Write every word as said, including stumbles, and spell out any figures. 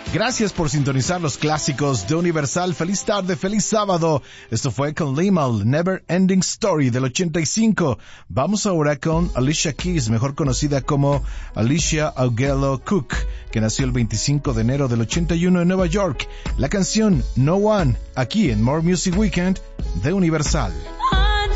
Gracias por sintonizar los clásicos de Universal. Feliz tarde, feliz sábado. Esto fue con Limahl, Never Ending Story del ochenta y cinco. Vamos ahora con Alicia Keys, mejor conocida como Alicia Augello Cook, que nació el veinticinco de enero del ochenta y uno en Nueva York. La canción No One, aquí en More Music Weekend de Universal.